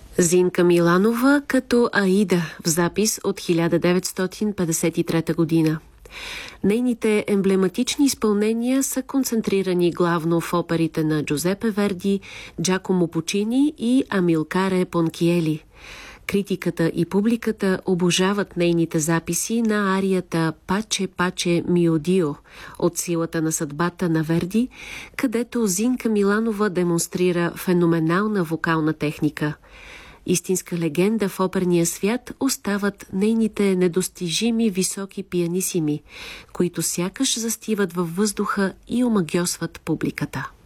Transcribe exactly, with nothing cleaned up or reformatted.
Зинка Миланова като Аида в запис от хиляда деветстотин петдесет и трета година. Нейните емблематични изпълнения са концентрирани главно в оперите на Джузепе Верди, Джакомо Пучини и Амилкаре Пончиели. Критиката и публиката обожават нейните записи на арията «Паче, паче, мио Дио» от Силата на съдбата на Верди, където Зинка Миланова демонстрира феноменална вокална техника. Истинска легенда в оперния свят остават нейните недостижими високи пианисими, които сякаш застиват във въздуха и омагьосват публиката.